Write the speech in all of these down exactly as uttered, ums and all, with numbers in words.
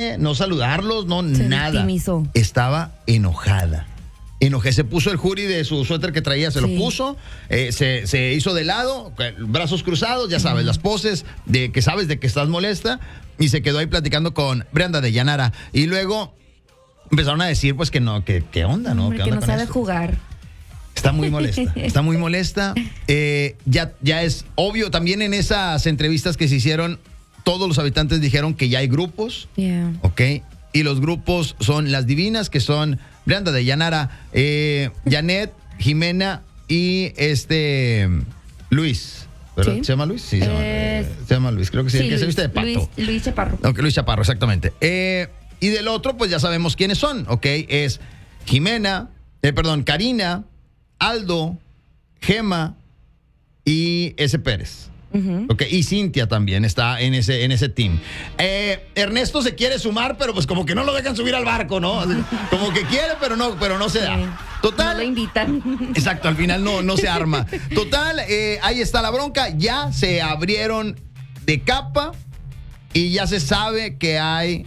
hablarle, no saludarlos, no Se nada. victimizó. Estaba enojada. Enojé, se puso el hoodie de su suéter que traía, se Sí. lo puso, eh, se, se hizo de lado, brazos cruzados, ya sabes, las poses de que sabes de que estás molesta, y se quedó ahí platicando con Brenda de Llanara. Y luego empezaron a decir, pues, que no, que qué onda, ¿no? Hombre, ¿Qué que onda no con sabe esto? jugar. Está muy molesta, está muy molesta. Eh, ya, ya es obvio, también en esas entrevistas que se hicieron, todos los habitantes dijeron que ya hay grupos, Yeah. ¿ok? Y los grupos son las divinas, que son Brenda de Llanara, eh, Janet, Jimena y este Luis. ¿Verdad? Sí. ¿Se llama Luis? Sí, se, llama, Eh, eh, se llama Luis, creo que sí, el que Luis, se viste de pato. Luis, Luis Chaparro. Ok, Luis Chaparro, exactamente. Eh, y del otro, pues ya sabemos quiénes son, ¿ok? Es Jimena, eh, perdón, Karina, Aldo, Gema y ese Pérez. Ujú. Ok, y Cintia también está en ese, en ese team. Eh, Ernesto se quiere sumar, pero pues como que no lo dejan subir al barco, ¿no? Como que quiere, pero no, pero no se da. Sí. Total. No lo invitan. Exacto, al final no, no se arma. Total, eh, ahí está la bronca. Ya se abrieron de capa y ya se sabe que hay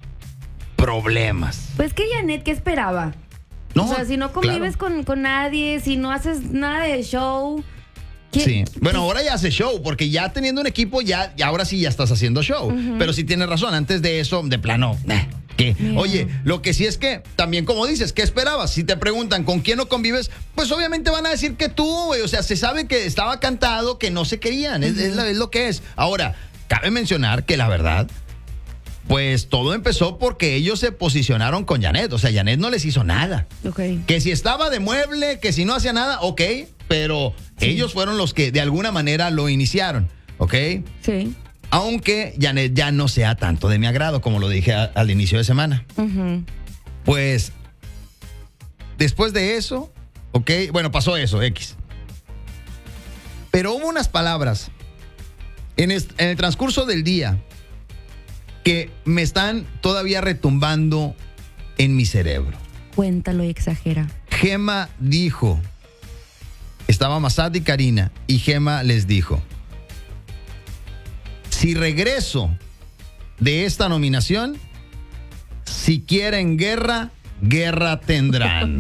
problemas. Pues que Janet, ¿qué esperaba? No, o sea, si no convives claro. con, con nadie, si no haces nada de show. ¿qué- Sí. Bueno, qué- ahora ya hace show, porque ya teniendo un equipo, ya, ya ahora sí ya estás haciendo show. Pero sí tienes razón, antes de eso, de plano, eh, ¿qué? Yeah. Oye, lo que sí es que, también como dices, ¿qué esperabas? Si te preguntan con quién no convives, pues obviamente van a decir que tú, güey. O sea, se sabe que estaba cantado, que no se querían. Es, es la- es lo que es. Ahora, cabe mencionar que la verdad, pues todo empezó porque ellos se posicionaron con Janet. O sea, Janet no les hizo nada. Ok. Que si estaba de mueble, que si no hacía nada, ok, pero ellos fueron los que de alguna manera lo iniciaron, ¿ok? Sí. Aunque Janet ya no sea tanto de mi agrado, como lo dije a- al inicio de semana. Ujú. Pues, después de eso, ok, bueno, pasó eso, X. Pero hubo unas palabras en, est- en el transcurso del día que me están todavía retumbando en mi cerebro. Cuéntalo y exagera. Gema dijo, estaba Massad y Karina, y Gema les dijo, si regreso de esta nominación, si quieren guerra, guerra tendrán.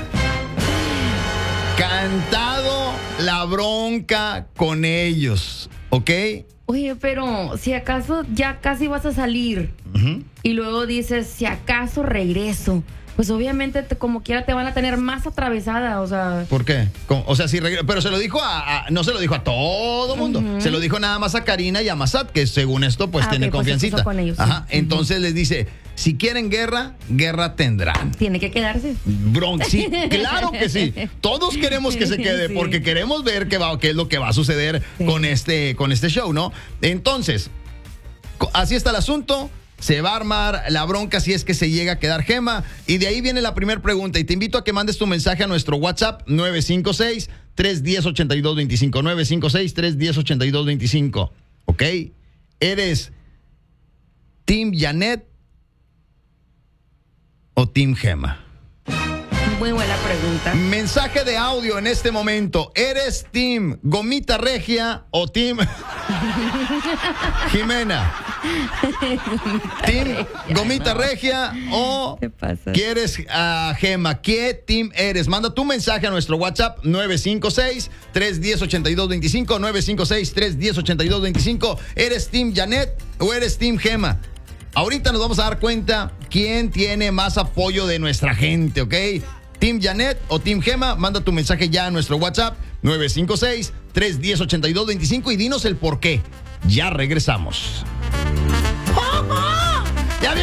Cantado la bronca con ellos, ¿ok? Oye, pero si acaso ya casi vas a salir Ujú. y luego dices, si acaso regreso, pues obviamente te- como quiera te van a tener más atravesada, o sea... ¿Por qué? ¿Cómo? O sea, si regre- pero se lo dijo a, a- no se lo dijo a todo mundo, se lo dijo nada más a Karina y a Massad, que según esto pues Ah, tiene ok, pues se confiancita. puso con ellos, sí. Ajá, entonces les dice, si quieren guerra, guerra tendrán. Tiene que quedarse. Bron, sí, claro que sí. Todos queremos que se quede Sí. porque queremos ver qué, va, qué es lo que va a suceder Sí. con, este, con este show, ¿no? Entonces, co- así está el asunto. Se va a armar la bronca si es que se llega a quedar Gema. Y de ahí viene la primera pregunta. Y te invito a que mandes tu mensaje a nuestro WhatsApp nueve cinco seis, tres uno cero, ocho dos dos cinco. nueve cinco seis, tres uno cero, ocho dos dos cinco. ¿Ok? ¿Eres Team Janet o Team Gema? Muy buena pregunta. Mensaje de audio en este momento. ¿Eres Team Gomita Regia o Team Jimena? ¿Team Gomita Regia o ¿Qué pasa? quieres a Gema? ¿Qué team eres? Manda tu mensaje a nuestro WhatsApp nueve cinco seis, tres uno cero, ocho dos dos cinco. nueve cinco seis, tres uno cero, ocho dos dos cinco. ¿Eres Team Janet o eres Team Gema? Ahorita nos vamos a dar cuenta quién tiene más apoyo de nuestra gente, ¿ok? ¿Team Janet o Team Gema? Manda tu mensaje ya a nuestro WhatsApp nueve cinco seis, tres uno cero, ocho dos dos cinco y dinos el por qué. Ya regresamos.